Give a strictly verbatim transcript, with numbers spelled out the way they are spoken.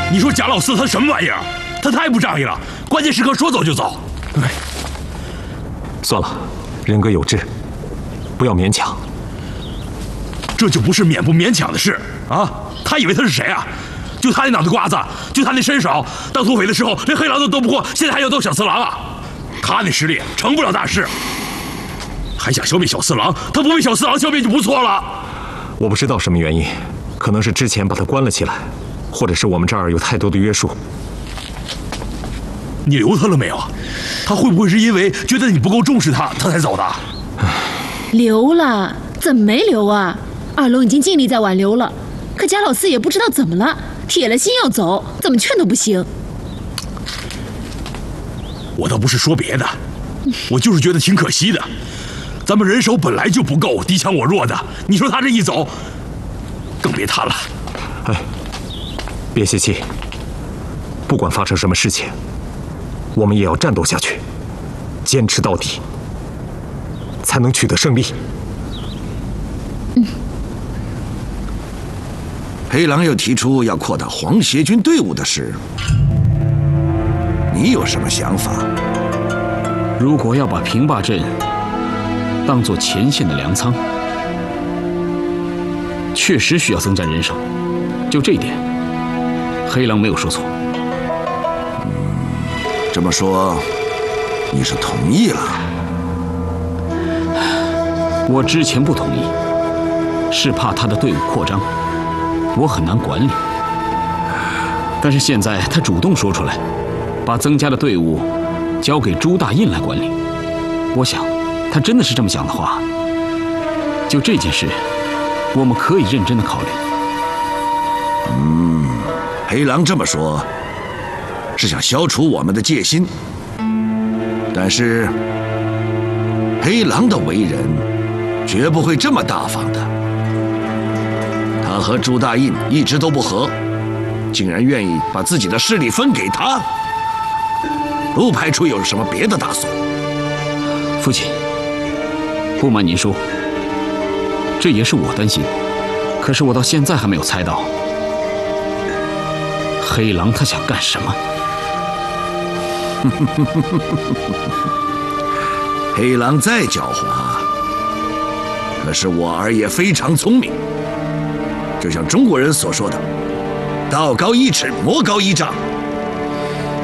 你说贾老四他什么玩意儿？他太不仗义了，关键时刻说走就走。哎， 算了，人各有志，不要勉强。 这就不是勉不勉强的事啊！他以为他是谁啊？就他那脑袋瓜子，就他那身手，当土匪的时候连黑狼都斗不过，现在还要斗小四郎啊！他那实力成不了大事，还想消灭小四郎？他不被小四郎消灭就不错了。 我不知道什么原因，可能是之前把他关了起来，或者是我们这儿有太多的约束。 你留他了没有？他会不会是因为觉得你不够重视他，他才走的？ 留了，怎么没留啊？二龙已经尽力在挽留了，可贾老四也不知道怎么了，铁了心要走，怎么劝都不行。 我倒不是说别的，我就是觉得挺可惜的。咱们人手本来就不够，敌强我弱的，你说他这一走，更别谈了。 哎，别泄气，不管发生什么事情，我们也要战斗下去，坚持到底，才能取得胜利。 嗯。 黑狼又提出要扩大皇协军队伍的事，你有什么想法？ 如果要把平坝镇当作前线的粮仓，确实需要增加人手。就这一点，黑狼没有说错。 嗯，这么说，你是同意了？ 我之前不同意，是怕他的队伍扩张，我很难管理。但是现在他主动说出来，把增加的队伍交给朱大印来管理，我想他真的是这么想的话，就这件事，我们可以认真的考虑。 嗯，黑狼这么说，是想消除我们的戒心。但是，黑狼的为人绝不会这么大方的。他和朱大印一直都不和，竟然愿意把自己的势力分给他，不排除有什么别的打算。 父亲，不瞒您说，这也是我担心，可是我到现在还没有猜到黑狼他想干什么。 黑狼再狡猾，可是我儿也非常聪明。就像中国人所说的，道高一尺，魔高一丈。